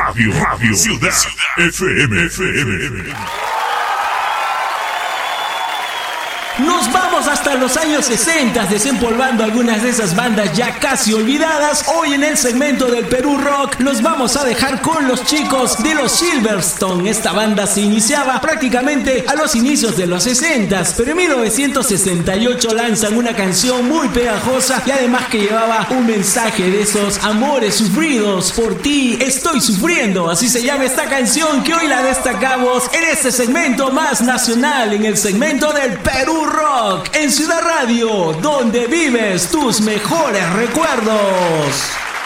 Radio Ciudad FM. Nos vamos hasta los años 60 desempolvando algunas de esas bandas ya casi olvidadas. Hoy en el segmento del Perú Rock los vamos a dejar con los chicos de los Silverstone. Esta banda se iniciaba prácticamente a los inicios de los 60, pero en 1968 lanzan una canción muy pegajosa y además que llevaba un mensaje de esos amores sufridos. Por ti estoy sufriendo, así se llama esta canción que hoy la destacamos en este segmento más nacional, en el segmento del Perú Rock en Ciudad Radio, donde vives tus mejores recuerdos.